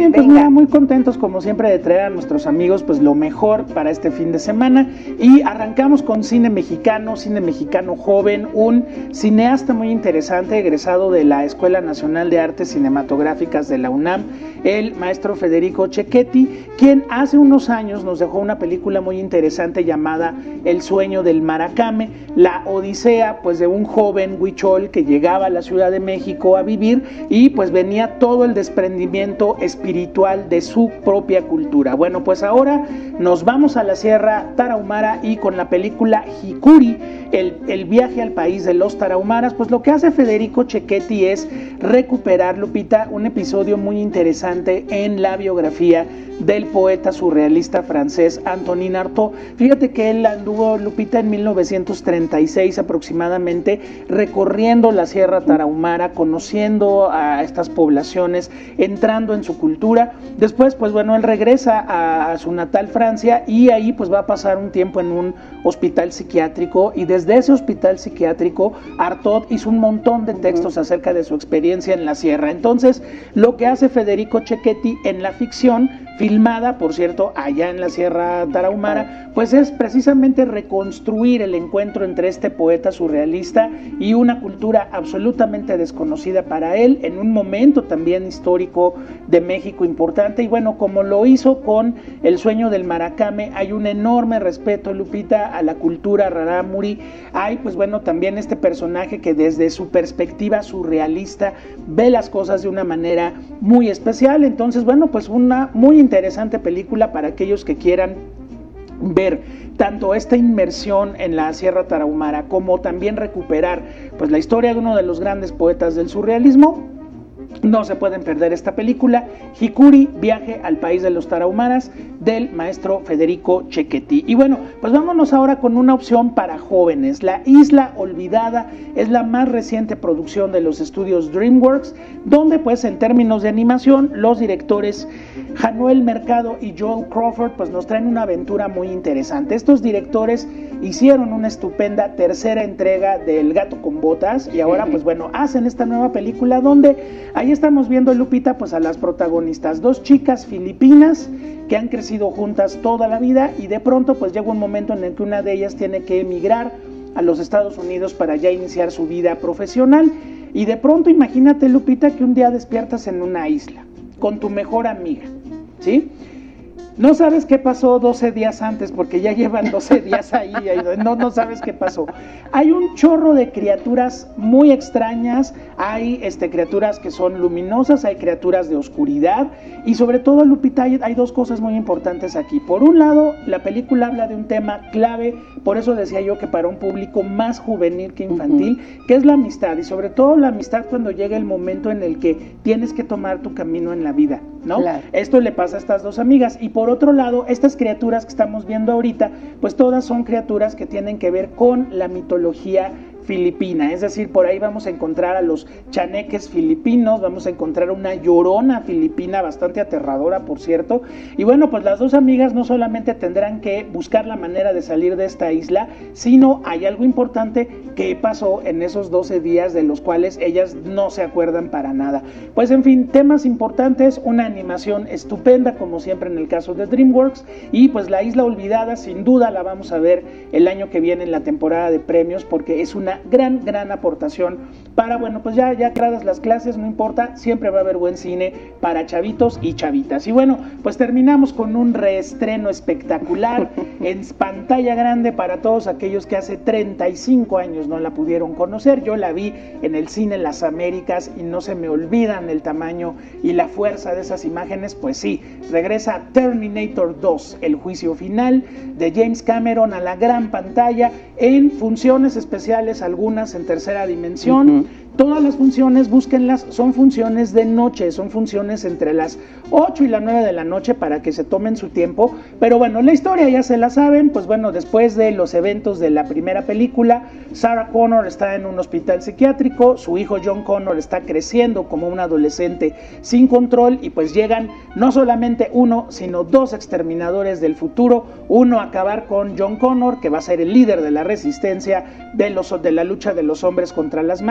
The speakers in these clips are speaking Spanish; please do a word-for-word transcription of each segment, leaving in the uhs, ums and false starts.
bien, pues mira, muy contentos como siempre de traer a nuestros amigos pues lo mejor para este fin de semana, y arrancamos con cine mexicano, cine mexicano joven, un cineasta muy interesante, egresado de la Escuela Nacional de Artes Cinematográficas de la UNAM, el maestro Federico Cecchetti, quien hace unos años nos dejó una película muy interesante llamada El sueño del Maracame, la odisea pues de un joven huichol que llegaba a la Ciudad de México a vivir y pues venía todo el desprendimiento espiritual de su propia cultura. Bueno, pues ahora nos vamos a la Sierra Tarahumara y con la película Jicuri, el, el viaje al país de los tarahumaras, pues lo que hace Federico Cecchetti es recuperar, Lupita, un episodio muy interesante en la biografía del poeta surrealista francés Antonin Artaud. Fíjate que él anduvo, Lupita, en mil novecientos treinta y seis aproximadamente, recorriendo la Sierra Tarahumara, conociendo a estas poblaciones, entrando en su cultura. Después, pues bueno, él regresa a, a su natal Francia y ahí pues va a pasar un tiempo en un hospital psiquiátrico, y desde ese hospital psiquiátrico Artaud hizo un montón de textos acerca de su experiencia en la sierra. Entonces, lo que hace Federico Cecchetti en la ficción, filmada, por cierto, allá en la Sierra Tarahumara, pues es precisamente reconstruir el encuentro entre este poeta surrealista y una cultura absolutamente desconocida para él, en un momento también histórico de México importante. Y bueno, como lo hizo con El sueño del Maracame, hay un enorme respeto, Lupita, a la cultura rarámuri. Hay, pues bueno, también este personaje que desde su perspectiva surrealista ve las cosas de una manera muy especial. Entonces, bueno, pues una muy interesante película para aquellos que quieran ver tanto esta inmersión en la Sierra Tarahumara como también recuperar pues la historia de uno de los grandes poetas del surrealismo. No se pueden perder esta película, Jicuri, viaje al país de los tarahumaras, del maestro Federico Cecchetti. Y bueno, pues vámonos ahora con una opción para jóvenes. La Isla Olvidada es la más reciente producción de los estudios DreamWorks, donde pues en términos de animación los directores Januel Mercado y Joel Crawford pues nos traen una aventura muy interesante. Estos directores hicieron una estupenda tercera entrega del Gato con Botas y ahora pues bueno, hacen esta nueva película donde ahí estamos viendo, Lupita, pues a las protagonistas, dos chicas filipinas que han crecido juntas toda la vida, y de pronto pues llega un momento en el que una de ellas tiene que emigrar a los Estados Unidos para ya iniciar su vida profesional, y de pronto imagínate, Lupita, que un día despiertas en una isla con tu mejor amiga, ¿sí? No sabes qué pasó doce días antes, porque ya llevan doce días ahí, no, no sabes qué pasó. Hay un chorro de criaturas muy extrañas, hay este, criaturas que son luminosas, hay criaturas de oscuridad, y sobre todo, Lupita, hay, hay dos cosas muy importantes aquí. Por un lado, la película habla de un tema clave, por eso decía yo que para un público más juvenil que infantil, uh-huh. que es la amistad, y sobre todo la amistad cuando llega el momento en el que tienes que tomar tu camino en la vida, ¿no? Claro. Esto le pasa a estas dos amigas, y por otro lado, estas criaturas que estamos viendo ahorita, pues todas son criaturas que tienen que ver con la mitología filipina, es decir, por ahí vamos a encontrar a los chaneques filipinos, vamos a encontrar una llorona filipina bastante aterradora, por cierto, y bueno, pues las dos amigas no solamente tendrán que buscar la manera de salir de esta isla, sino hay algo importante que pasó en esos doce días de los cuales ellas no se acuerdan para nada. Pues en fin, temas importantes, una animación estupenda como siempre en el caso de DreamWorks, y pues La Isla Olvidada sin duda la vamos a ver el año que viene en la temporada de premios, porque es una gran, gran aportación para, bueno, pues ya, ya aclaradas las clases, no importa, siempre va a haber buen cine para chavitos y chavitas. Y bueno, pues terminamos con un reestreno espectacular en pantalla grande para todos aquellos que hace treinta y cinco años no la pudieron conocer. Yo la vi en el cine Las Américas y no se me olvidan el tamaño y la fuerza de esas imágenes. Pues sí, regresa Terminator dos, el juicio final de James Cameron a la gran pantalla en funciones especiales, algunas en tercera dimensión. Uh-huh. Todas las funciones, búsquenlas, son funciones de noche, son funciones entre las ocho y las nueve de la noche para que se tomen su tiempo. Pero bueno, la historia ya se la saben. Pues bueno, después de los eventos de la primera película, Sarah Connor está en un hospital psiquiátrico, su hijo John Connor está creciendo como un adolescente sin control, y pues llegan no solamente uno, sino dos exterminadores del futuro, uno a acabar con John Connor, que va a ser el líder de la resistencia de, los, de la lucha de los hombres contra las máquinas,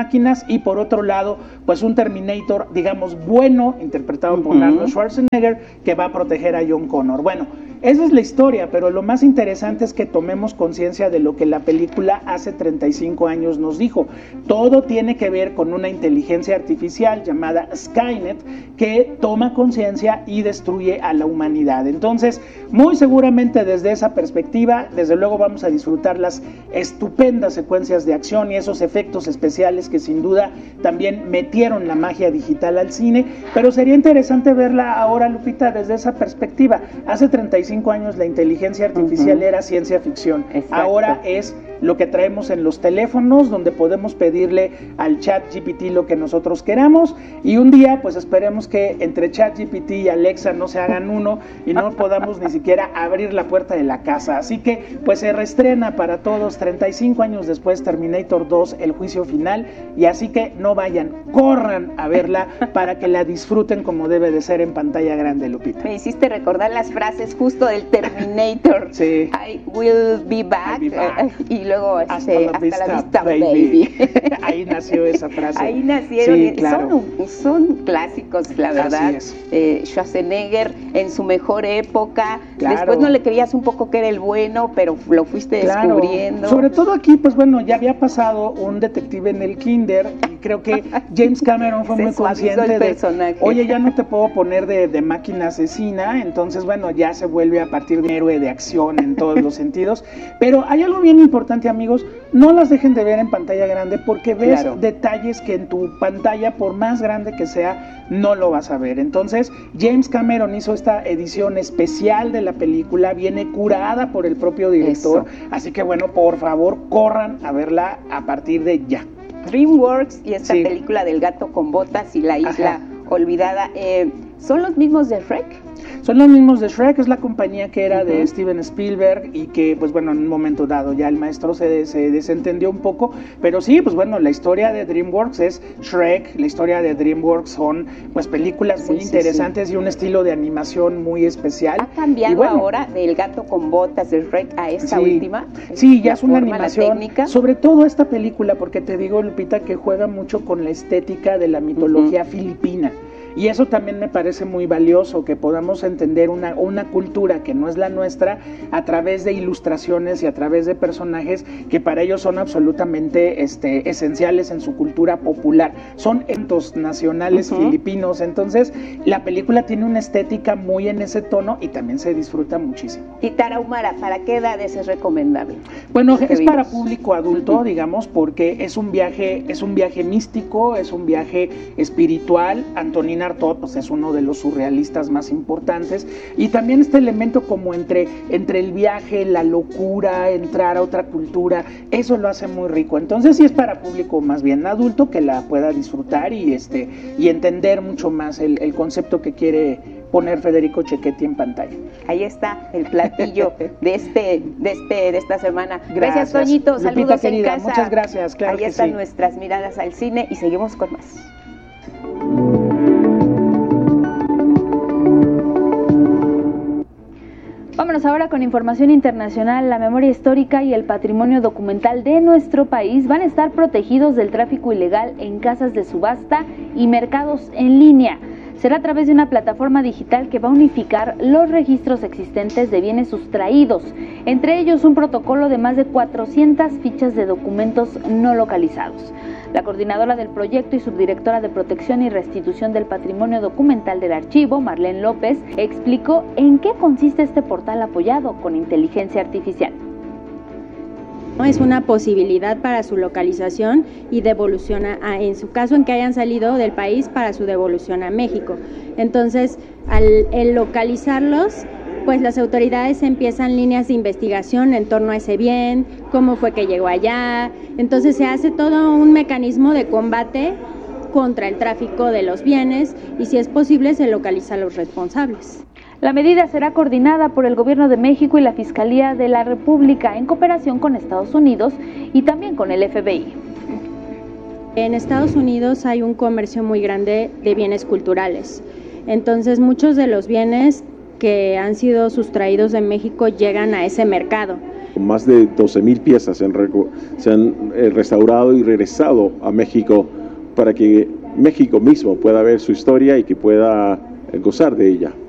y por otro lado, pues un Terminator, digamos, bueno, interpretado uh-huh. por Arnold Schwarzenegger, que va a proteger a John Connor. Bueno, esa es la historia, pero lo más interesante es que tomemos conciencia de lo que la película hace treinta y cinco años nos dijo. Todo tiene que ver con una inteligencia artificial llamada Skynet que toma conciencia y destruye a la humanidad. Entonces, muy seguramente desde esa perspectiva, desde luego vamos a disfrutar las estupendas secuencias de acción y esos efectos especiales que sin duda también metieron la magia digital al cine, pero sería interesante verla ahora, Lupita, desde esa perspectiva. Hace treinta y cinco años la inteligencia artificial uh-huh. era ciencia ficción. Exacto. Ahora es lo que traemos en los teléfonos, donde podemos pedirle al ChatGPT lo que nosotros queramos, y un día pues esperemos que entre ChatGPT y Alexa no se hagan uno y no podamos ni siquiera abrir la puerta de la casa. Así que pues se reestrena para todos treinta y cinco años después Terminator dos, el juicio final, y así que no vayan, corran a verla para que la disfruten como debe de ser en pantalla grande, Lupita. Me hiciste recordar las frases justo del Terminator. Sí. I will be back, be back. y luego hasta, este, la, hasta vista, la vista, baby. baby. Ahí nació esa frase. Ahí nacieron, sí, claro. son, son clásicos, la verdad. Así es. Eh, Schwarzenegger en su mejor época, claro. Después no le creías un poco que era el bueno, pero lo fuiste claro. descubriendo. Sobre todo aquí, pues bueno, ya había pasado un detective en el kinder, y creo que James Cameron fue muy consciente de, oye, ya no te puedo poner de, de máquina asesina, entonces bueno, ya se vuelve a partir de héroe de acción en todos los sentidos. Pero hay algo bien importante, amigos, no las dejen de ver en pantalla grande, porque ves claro. detalles que en tu pantalla, por más grande que sea, no lo vas a ver. Entonces, James Cameron hizo esta edición especial de la película, viene curada por el propio director, Eso. Así que bueno, por favor, corran a verla a partir de ya. DreamWorks y esta sí. película del gato con botas y la isla Ajá. olvidada, eh, ¿son los mismos de Shrek? Son los mismos de Shrek, es la compañía que era uh-huh. de Steven Spielberg y que pues bueno, en un momento dado ya el maestro se, se desentendió un poco, pero sí, pues bueno, la historia de DreamWorks es Shrek, la historia de DreamWorks son pues películas muy sí, interesantes sí, sí. y un estilo de animación muy especial. ¿Ha cambiado bueno, ahora del gato con botas de Shrek a esta sí, última? Sí, ya es una animación, sobre todo esta película, porque te digo, Lupita, que juega mucho con la estética de la mitología uh-huh. filipina. Y eso también me parece muy valioso, que podamos entender una, una cultura que no es la nuestra a través de ilustraciones y a través de personajes que para ellos son absolutamente este, esenciales en su cultura popular. Son eventos nacionales uh-huh. filipinos, entonces la película tiene una estética muy en ese tono y también se disfruta muchísimo. Y Tarahumara, ¿para qué edades es recomendable? Bueno, es para público adulto, uh-huh. digamos, porque es un viaje, es un viaje místico, es un viaje espiritual. Antonina Artaud pues es uno de los surrealistas más importantes, y también este elemento como entre, entre el viaje, la locura, entrar a otra cultura, eso lo hace muy rico. Entonces sí es para público más bien adulto que la pueda disfrutar y este y entender mucho más el, el concepto que quiere poner Federico Cecchetti en pantalla. Ahí está el platillo de este de este de esta semana. Gracias, gracias Toñito, saludos Lupita, querida, en casa. Muchas gracias, claro. Ahí que están sí. nuestras miradas al cine y seguimos con más. Vámonos ahora con información internacional. La memoria histórica y el patrimonio documental de nuestro país van a estar protegidos del tráfico ilegal en casas de subasta y mercados en línea. Será a través de una plataforma digital que va a unificar los registros existentes de bienes sustraídos, entre ellos un protocolo de más de cuatrocientas fichas de documentos no localizados. La coordinadora del proyecto y subdirectora de Protección y Restitución del Patrimonio Documental del Archivo, Marlene López, explicó en qué consiste este portal apoyado con inteligencia artificial. Es una posibilidad para su localización y devolución, a, en su caso en que hayan salido del país, para su devolución a México. Entonces, al el localizarlos, pues las autoridades empiezan líneas de investigación en torno a ese bien, cómo fue que llegó allá. Entonces se hace todo un mecanismo de combate contra el tráfico de los bienes y, si es posible, se localiza a los responsables. La medida será coordinada por el Gobierno de México y la Fiscalía de la República en cooperación con Estados Unidos y también con el F B I. En Estados Unidos hay un comercio muy grande de bienes culturales. Entonces, muchos de los bienes que han sido sustraídos de México llegan a ese mercado. Más de doce mil piezas se han, se han eh, restaurado y regresado a México para que México mismo pueda ver su historia y que pueda gozar de ella.